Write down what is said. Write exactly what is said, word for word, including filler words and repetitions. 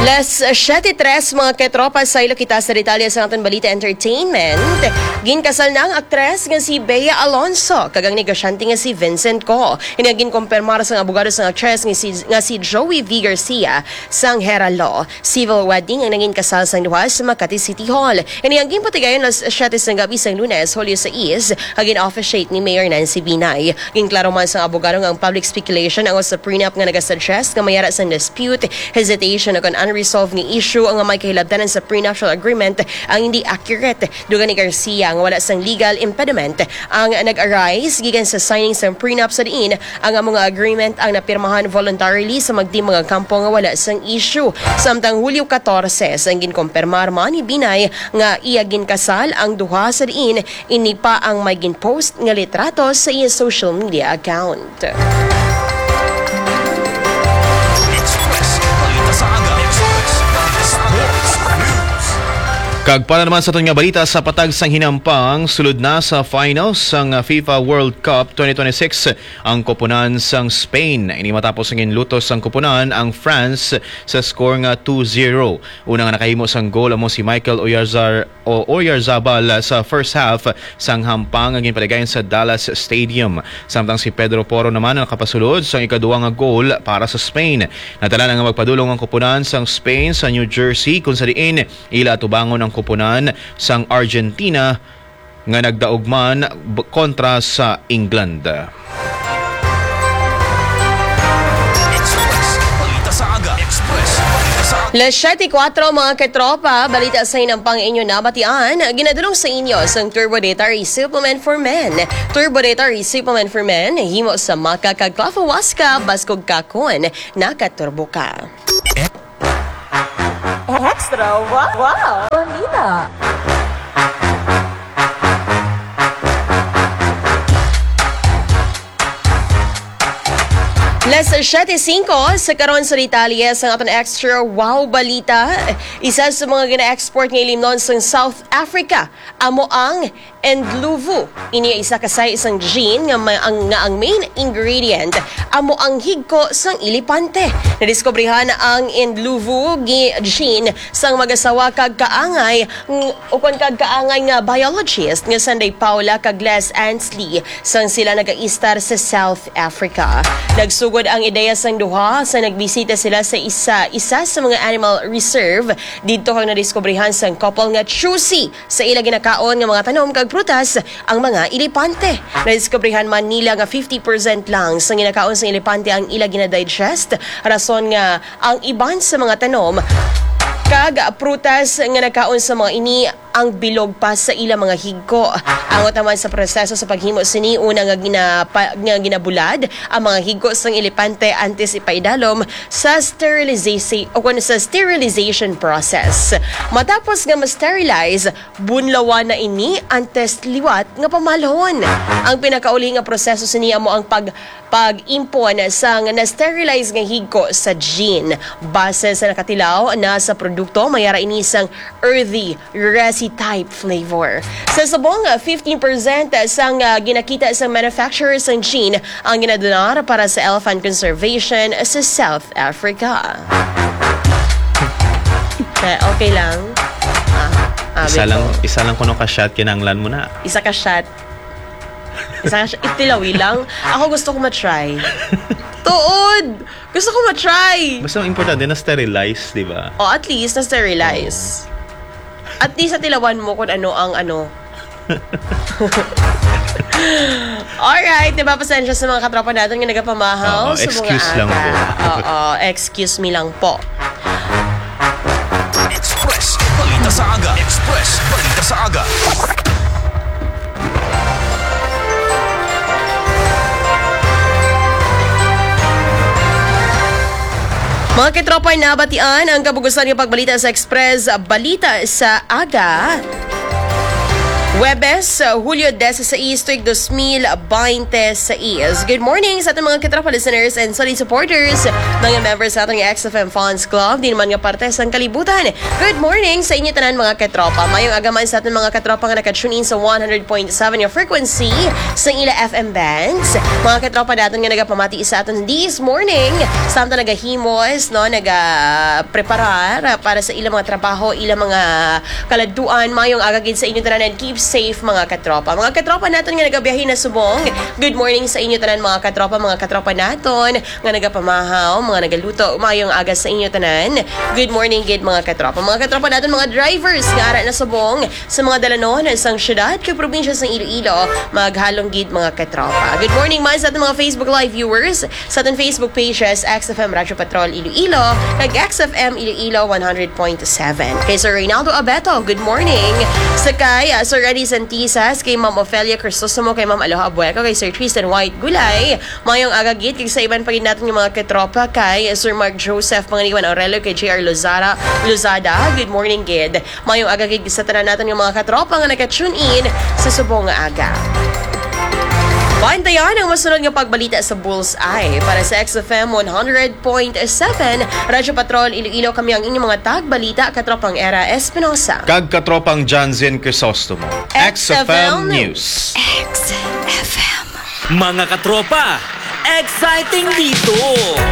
Las siyete tres mga ketropa sa ilo kita sa detalye sa ating balita entertainment. Ginkasal na ang aktres nga si Bea Alonso kagang negosyante nga si Vincent Co. Ini gin kumpirmar sa abogado sa aktres nga si, nga si Joey V. Garcia sang Hera Law. Civil wedding ang naging kasal sa duha sa Makati City Hall. Ini ang ginpatigayon las siyete sa gabi sa Lunes, Hulyo sais, agin officiate ni Mayor Nancy Binay. Ginklaro man sa abogado nga ang public speculation ang sa prenup nga nagasuggest nga mayara sa dispute, hesitation o unresolved ni issue ang may kahilabtanan sa prenuptial agreement ang hindi accurate. Dugan ni Garcia ang wala sang legal impediment ang nag-arise gikan sa signing sa prenup sa diin ang mga agreement ang napirmahan voluntarily sa magdi mga kampo nga wala sang issue. Samtang Hulyo fourteen sang ginkumpirmar man ni Binay nga iya ginkasal ang duha sa diin ini pa ang may ginpost nga litrato sa iya social media account. Kagpala naman sa itong nga balita sa patag sang hinampang, sulod na sa finals sang FIFA World Cup twenty twenty-six ang koponan sang Spain. Ini matapos ang inlutos sang koponan ang France sa score nga two zero. Unang nakahimo sang goal amo si Michael Oyarzar o Oyarzabal sa first half sang hampang ang ginpaligayon sa Dallas Stadium. Samtang si Pedro Porro naman ang nakapasulod sang ikaduwa nga goal para sa Spain. Natala na nga magpadulong ang koponan sang Spain sa New Jersey kung sa diin ila tubangon ang koponan sang Argentina nga nagdaugman kontra sa England. Las siyete four mga ketropa, balita sa inampang inyo nabatian, ginadulong sa inyo sang Turbo Dietary Supplement for Men. Turbo Dietary Supplement for Men, himo sa maka kag klafawaska, baskog kakon, nakaturbo ka. Extra, wow, wow, bonita. Las siyete five sa karon sa detalye sa aton extra wow balita. Isa sa mga gina-export ng ilimnon sa South Africa amo ang Ndlovu. Ini isa kasay isang gene nga, ang, nga ang main ingredient amo ang higko sang ilipante. Nadiskobrehan ang Ndlovu gene sang mag-asawa kag kaangay o kon kag kaangay nga biologist nga Sunday Paula kag Les Ansley sang sila naga-istar sa South Africa. Nagsugod ang ideya sang duha sa nagbisita sila sa isa isa sa mga animal reserve didto kang nadiskobrehan sang couple nga choosy sa ila ginakaon nga mga tanom kag prutas ang mga ilipante. Nadiskobrehan man nila nga fifty percent lang sa ginakaon sa ilipante ang ila ginadigest, rason nga ang iban sa mga tanom kag prutas nga nakaon sa mga ini ang bilog pa sa ila mga higko. Angot naman sa proseso sa paghimo sini una nga, ginapa, nga ginabulad ang mga higko sang ilipante antes ipaidalom sa sterilization o kung sa sterilization process. Matapos nga ma-sterilize, bunlawan na ini antes liwat nga pamalhon. Ang pinakauli nga proseso sini amo ang pag pag-impon sang na-sterilize nga higko sa gene. Base sa nakatilaw na sa produkto, mayara ini sang earthy, resi type flavor. Sa subong, fifteen percent sang uh, ginakita sa manufacturer sang gene ang ginadonar para sa elephant conservation sa South Africa. Okay, okay lang. Ah, isa lang, isa lang kuno ka shot kinanglan mo na. Isa ka shot. Isa ka shot. Itilawi lang. Ako gusto ko matry. Tuod! Gusto ko matry. Basta ang importante na sterilize, di ba? O, at least na sterilize. At least sa tilawan mo kung ano ang ano. Alright, diba pasensya sa mga katropa natin nga nagapamahaw uh, sa mga excuse aga. lang po. Oo, excuse me lang po. Express, balita sa aga. Express, balita sa aga. Mga ketropay nabatian ang kabugusan ng pagbalita sa Express Balita sa Aga. Webes, uh, Hulyo desiseis, tuig two thousand twenty-six. Good morning sa ating mga katropa listeners and solid supporters, mga members sa ating X F M Fans Club, di naman nga parte sa kalibutan. Good morning sa inyo tanan mga katropa. Mayong agaman sa ating mga katropa nga nakatune in sa one hundred point seven yung frequency sa ila F M bands. Mga katropa natin nga nagapamati sa atin this morning. Samtang nagahimos, no, nagapreparar para sa ilang mga trabaho, ilang mga kaladuan. Mayong agagid sa inyo tanan and keep safe mga katropa. Mga katropa natin nga nagabiyahin na subong. Good morning sa inyo tanan mga katropa, mga katropa naton nga nagapamahaw, mga nagaluto. Mayong aga sa inyo tanan. Good morning gid mga katropa. Mga katropa natin mga drivers nga ara na subong sa mga dalanon sa syudad kay probinsya sa Iloilo, maghalong gid mga katropa. Good morning man sa ating mga Facebook Live viewers, sa ating Facebook pages X F M Radyo Patrol Iloilo, kag X F M Iloilo one hundred point seven. Kay Sir Reynaldo Abeto, good morning. Sakay, uh, Sir Eddie Santisas, kay Ma'am Ofelia Crisostomo, kay Ma'am Aloha Abueco, kay Sir Tristan White Gulay, mayong agagit, kay sa iban pa rin natin yung mga katropa, kay Sir Mark Joseph Panganiwan Aurelio, kay J R Lozada, Lozada, good morning gid. Mayong agagit, sa tanan natin yung mga katropa nga naka-tune in sa subong nga aga. Bantayan ang masunod nga pagbalita sa Bullseye para sa X F M one hundred point seven Radyo Patrol Iloilo. Kami ang inyong mga tagbalita, katropang Era Espinosa, Kag katropang Janzen Crisostomo. X F M News. X F M. Mga katropa, exciting dito!